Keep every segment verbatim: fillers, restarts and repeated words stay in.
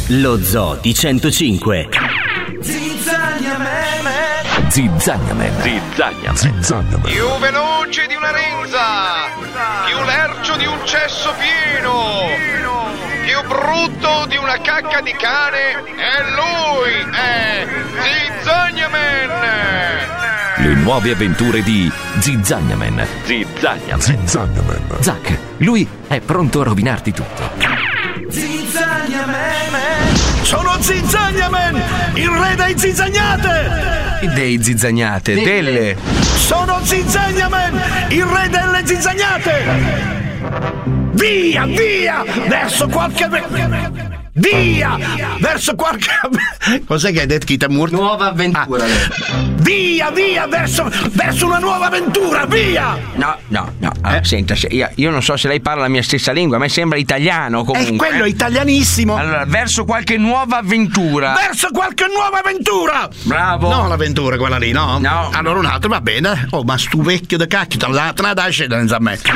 Lo Zoo di centocinque. Zizzagnaman. Zizzagnaman. Zizzagnaman. Zizzagnaman. Più veloce di una renza, più lercio di un cesso pieno, più brutto di una cacca di cane, è lui, è Zizzagnaman. Le nuove avventure di Zizzagnaman. Zizzagnaman. Zizzagnaman. Zack, lui è pronto a rovinarti tutto. Zizzagnaman. Sono Zizzagnaman, il re dei zizzagnate. Dei zizzagnate, De- delle. Sono Zizzagnaman, il re delle zizzagnate. Via, via, verso qualche... Via! Verso qualche... Cos'è che hai detto, Kitamur? Nuova avventura. Ah. Via, via, verso, verso una nuova avventura, via! No, no, no. Ah, eh? Senta, se, io, io non so se lei parla la mia stessa lingua, a me sembra italiano comunque. È quello, è italianissimo. Allora, verso qualche nuova avventura. Verso qualche nuova avventura! Bravo! No, l'avventura quella lì, no? No. Allora un altro, va bene. Oh, ma stu vecchio da cacchio, te la dai scendere in zammetto.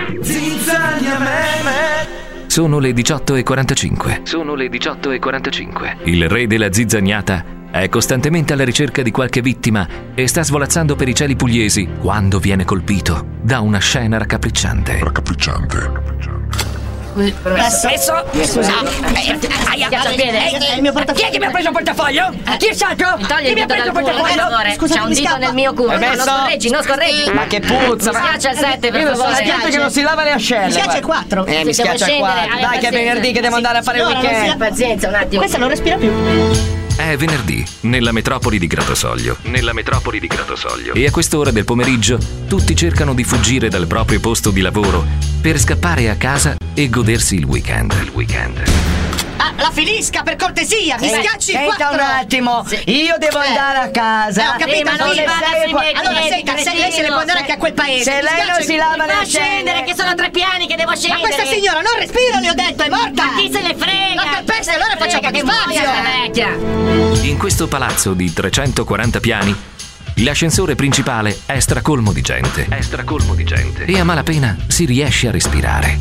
Sono le diciotto e quarantacinque. Sono le diciotto e quarantacinque. Il re della zizzagnata è costantemente alla ricerca di qualche vittima e sta svolazzando per i cieli pugliesi quando viene colpito da una scena raccapricciante. Raccapricciante. Adesso, scusa, aia, è il mio portafoglio. Chi è che mi ha preso il portafoglio? Chi è stato? Togli il dito dal culo, per favore. C'è un dito nel mio culo. Non scorreggi, non scorreggi. Ma che puzza! Mi schiaccia il sette, per Io favore. sono gente che non si lava le ascelle. Mi schiaccia il quattro. Eh, mi schiaccia il quattro. Dai che è venerdì che devo andare a fare il weekend. Pazienza, un attimo. Questa non respira più. È venerdì, nella metropoli di Gratosoglio. Nella metropoli di Gratosoglio. E a quest'ora del pomeriggio tutti cercano di fuggire dal proprio posto di lavoro per scappare a casa e godersi il weekend. Il weekend. Ah, la finisca per cortesia, mi schiacci il Senta quattro. un attimo, io devo Eh. andare a casa. Eh, ho capito, Sì, ma non sì, si vada sei sui qua- miei Allora piedi, senta, se lei se ne cretino, può andare se- anche a quel paese. Se mi lei non schiaccia si il- lava Ma le scendere, ascelle. che sono tre piani che devo Ma scendere. questa signora non respira, le ho detto, è morta. Ma chi se ne frega? La calpesta, allora faccia Frega un po' di che muoia spazio. sta vecchia. In questo palazzo di trecentoquaranta piani, l'ascensore principale è stracolmo di gente. È stracolmo di gente. E a malapena si riesce a respirare.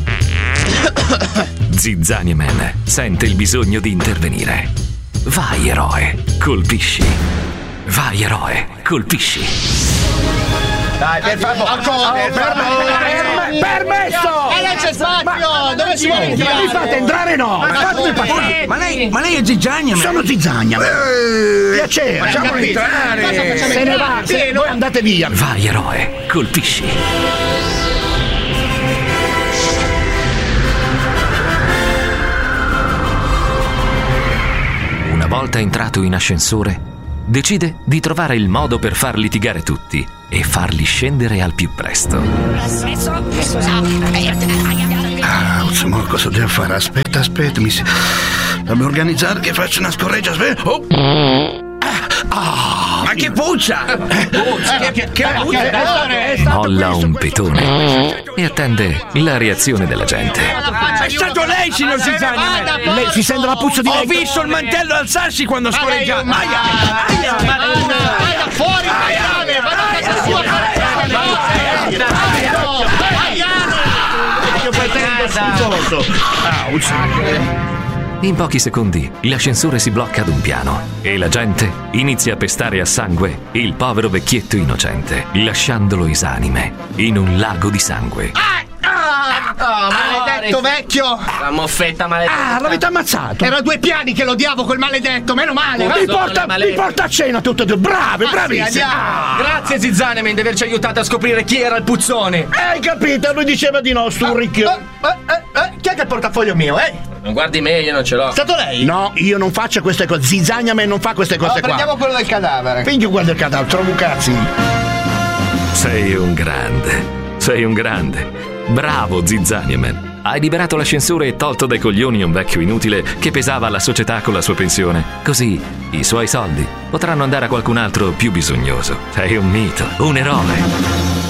Zizzagnaman sente il bisogno di intervenire. Vai, eroe, colpisci. Vai, eroe, colpisci. Dai, per favore. Ancora, per favore. Permesso! E non c'è spazio! Dove si vuole Mi fate entrare, no! Ma fatemi passare! Ma lei, ma lei è Zizzagnaman? Sono Zizzagnaman. Piacere. Facciamolo entrare. Se ne va, se voi andate via. Vai, eroe, colpisci. Una volta entrato in ascensore, decide di trovare il modo per far litigare tutti e farli scendere al più presto. Ah, insomma, cosa devo fare? Aspetta, aspetta, mi si... Fammi organizzare che faccio una scorreggia, aspetta. Oh. Ah, Ma che puzza! Puzza! Che, che, che puzza! Molla un petone e attende la reazione della gente. È stato lei, signor Zizzagnaman! Lei si sente la puzza di Ho lei? visto il mantello alzarsi quando scorreggiava! Aia! Aia! Vada fuori, maiale, vada a casa sua. Io pretendo scusoso. In pochi secondi l'ascensore si blocca ad un piano e la gente inizia a pestare a sangue il povero vecchietto innocente, lasciandolo esanime in un lago di sangue. Oh, maledetto vecchio! La moffetta maledetta. Ah, l'avete ammazzato? Era due piani che lo odiavo quel maledetto, meno male! Mi porta, mi porta a cena tutte e due. Bravi, bravissimi. andiamo. Grazie Zizzagnaman di averci aiutato a scoprire chi era il puzzone. Hai capito? Lui diceva di no, stu ricchio. Eh, eh, eh, chi è che ha il portafoglio mio, eh? Non guardi me, io non ce l'ho. È stato lei? No, io non faccio queste cose. Zizzagnaman non fa queste cose No, qua. prendiamo quello del cadavere. Finché guarda il cadavere, trovo cazzi. Sei un grande, sei un grande. Bravo Zizzagnaman. Hai liberato l'ascensore e tolto dai coglioni un vecchio inutile che pesava alla società con la sua pensione. Così i suoi soldi potranno andare a qualcun altro più bisognoso. Sei un mito, un eroe.